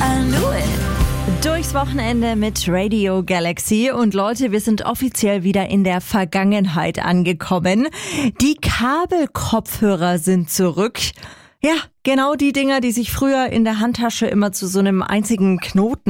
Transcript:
Durchs Wochenende mit Radio Galaxy und Leute, wir sind offiziell wieder in der Vergangenheit angekommen. Die Kabelkopfhörer sind zurück. Ja, genau die Dinger, die sich früher in der Handtasche immer zu so einem einzigen Knoten